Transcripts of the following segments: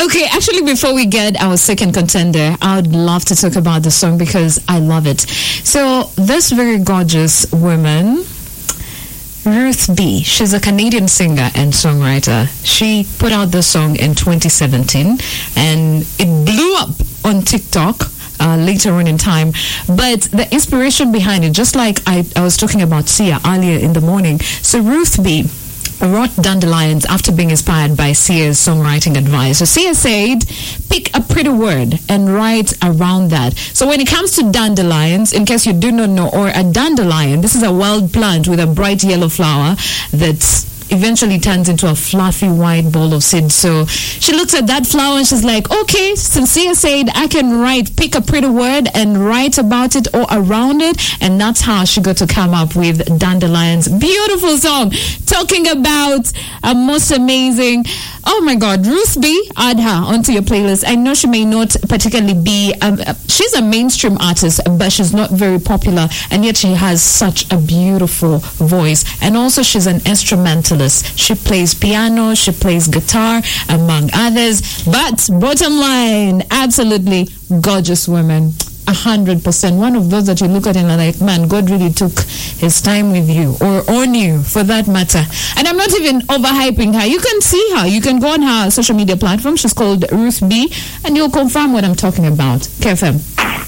Okay, actually, before we get our second contender, I would love to talk about the song because I love it. So, this very gorgeous woman, Ruth B. She's a Canadian singer and songwriter. She put out the song in 2017 and it blew up on TikTok later on in time. But the inspiration behind it, just like I was talking about Sia earlier in the morning. So Ruth B. wrote Dandelions after being inspired by Sia's songwriting advice. So Sia said, pick a pretty word and write around that. So when it comes to dandelions, in case you do not know, or a dandelion, this is a wild plant with a bright yellow flower that eventually turns into a fluffy white ball of seeds. So she looks at that flower and she's like, okay, since Sia said I can pick a pretty word and write about it or around it, and that's how she got to come up with Dandelions. Beautiful song talking about a most amazing, oh my God, Ruth B. Add her onto your playlist. I know she may not particularly be, she's a mainstream artist, but she's not very popular, and yet she has such a beautiful voice. And also she's an instrumentalist. She plays piano, she plays guitar, among others. But bottom line, absolutely gorgeous woman. 100%. One of those that you look at and are like, man, God really took his time with you, or on you for that matter. And I'm not even overhyping her. You can see her. You can go on her social media platform. She's called Ruth B. And you'll confirm what I'm talking about. KFM.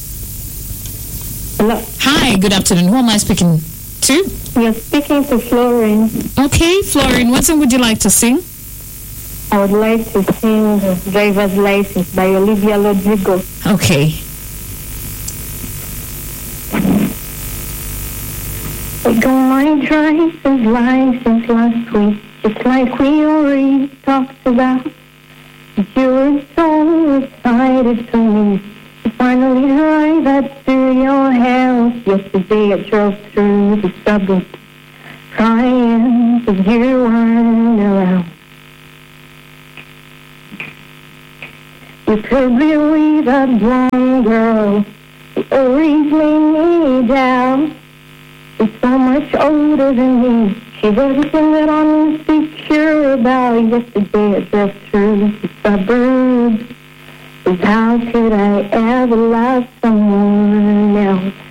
Hello. Hi, good afternoon. Who am I speaking to? You're speaking to Florine. Okay, Florine, what song would you like to sing? I would like to sing Driver's License by Olivia Rodrigo. Okay. We got my driver's license last week, just like we already talked about. You were so excited for me to finally drive up to your house. Yesterday I drove through the suburbs, crying because you weren't around. You could be with a blonde girl who always laid me down. She's so much older than me. She's everything that I'm insecure about. Yesterday I drove through the suburbs. 'Cause how could I ever love someone else?